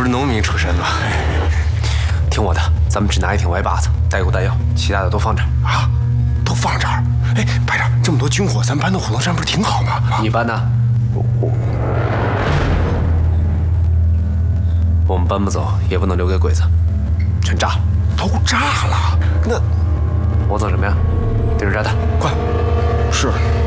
不是农民出身吗？听我的，咱们只拿一挺歪把子，带狗带药，其他的都放这儿啊，都放这儿。哎，排长，这么多军火，咱搬到虎头山不是挺好吗？ 你搬呢？我们搬不走，也不能留给鬼子，全炸了。 都炸了？那我走什么呀？定时炸弹， 快！是。